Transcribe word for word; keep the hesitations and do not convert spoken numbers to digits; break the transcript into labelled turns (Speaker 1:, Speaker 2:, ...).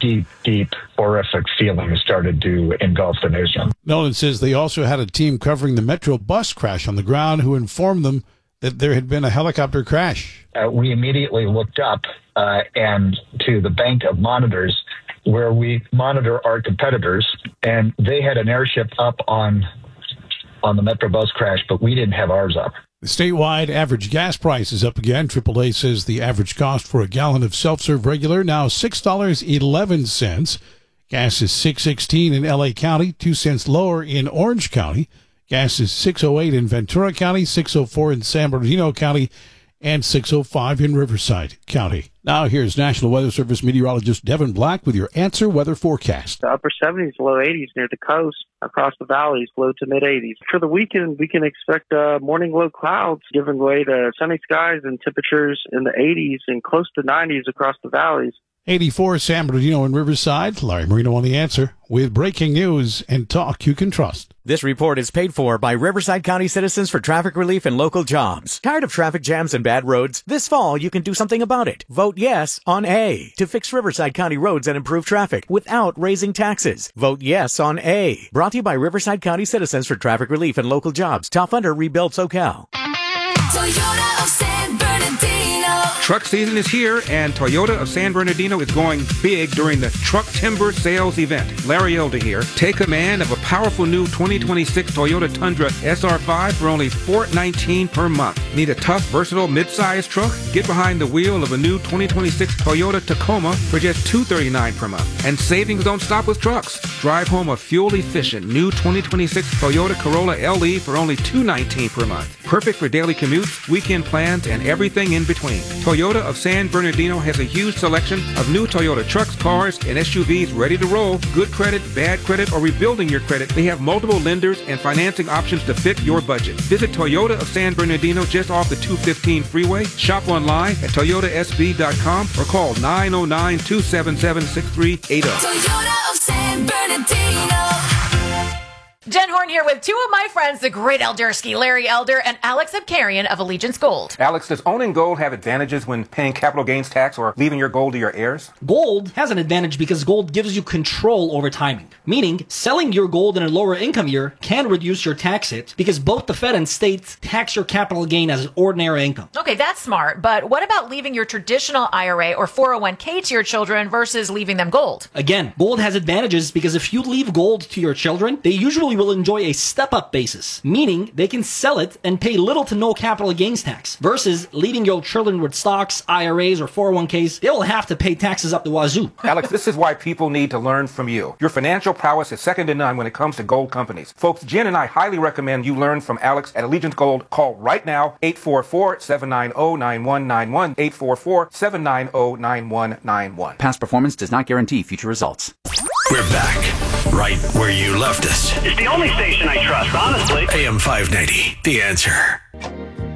Speaker 1: deep, deep, horrific feelings started to engulf the nation.
Speaker 2: Nolan says they also had a team covering the Metro bus crash on the ground who informed them that there had been a helicopter crash.
Speaker 1: Uh, we immediately looked up uh, and to the bank of monitors where we monitor our competitors, and they had an airship up on on the Metro bus crash, but we didn't have ours up.
Speaker 2: The statewide average gas price is up again. triple A says the average cost for a gallon of self-serve regular now six dollars and eleven cents. Gas is six dollars and sixteen cents in L A County, two cents lower in Orange County. Gas is six dollars and eight cents in Ventura County, six dollars and four cents in San Bernardino County, and six dollars and five cents in Riverside County. Now here's National Weather Service meteorologist Devin Black with your Answer Weather forecast.
Speaker 3: The upper seventies, low eighties near the coast, across the valleys, low to mid eighties. For the weekend, we can expect uh, morning low clouds giving way to sunny skies and temperatures in the eighties and close to nineties across the valleys.
Speaker 2: eighty-four San Bernardino and Riverside. Larry Marino on The Answer with breaking news and talk you can trust.
Speaker 4: This report is paid for by Riverside County Citizens for Traffic Relief and Local Jobs. Tired of traffic jams and bad roads? This fall, you can do something about it. Vote yes on A to fix Riverside County roads and improve traffic without raising taxes. Vote yes on A. Brought to you by Riverside County Citizens for Traffic Relief and Local Jobs. Top funder, Rebuild SoCal.
Speaker 5: Toyota of San Bernardino.
Speaker 6: Truck season is here, and Toyota of San Bernardino is going big during the Truck Timber Sales event. Larry Elder here. Take command of a powerful new twenty twenty-six Toyota Tundra S R five for only four hundred nineteen dollars per month. Need a tough, versatile, mid-size truck? Get behind the wheel of a new twenty twenty-six Toyota Tacoma for just two hundred thirty-nine dollars per month. And savings don't stop with trucks. Drive home a fuel-efficient new twenty twenty-six Toyota Corolla L E for only two hundred nineteen dollars per month. Perfect for daily commutes, weekend plans, and everything in between. Toyota of San Bernardino has a huge selection of new Toyota trucks, cars, and S U Vs ready to roll. Good credit, bad credit, or rebuilding your credit. They have multiple lenders and financing options to fit your budget. Visit Toyota of San Bernardino just off the two fifteen freeway. Shop online at toyota s b dot com or call nine oh nine, two seven seven, six three eight oh.
Speaker 5: Toyota of San Bernardino.
Speaker 7: Jen Horn here with two of my friends, the great Eldersky, Larry Elder and Alex Abkarian of Allegiance Gold.
Speaker 6: Alex, does owning gold have advantages when paying capital gains tax or leaving your gold to your heirs?
Speaker 8: Gold has an advantage because gold gives you control over timing, meaning selling your gold in a lower income year can reduce your tax hit because both the Fed and states tax your capital gain as ordinary income.
Speaker 7: Okay, that's smart, but what about leaving your traditional I R A or four oh one k to your children versus leaving them gold?
Speaker 8: Again, gold has advantages because if you leave gold to your children, they usually will enjoy a step-up basis, meaning they can sell it and pay little to no capital gains tax, versus leaving your children with stocks, I R As, or four oh one k's, they will have to pay taxes up the wazoo.
Speaker 6: Alex, this is why people need to learn from you. Your financial prowess is second to none when it comes to gold companies. Folks, Jen and I highly recommend you learn from Alex at Allegiance Gold. Call right now, eight four four, seven nine zero, nine one nine one, eight four four, seven nine zero, nine one nine one.
Speaker 9: Past performance does not guarantee future results.
Speaker 10: We're back, right where you left us.
Speaker 11: It's the only station I trust, honestly.
Speaker 10: A M five ninety, The Answer.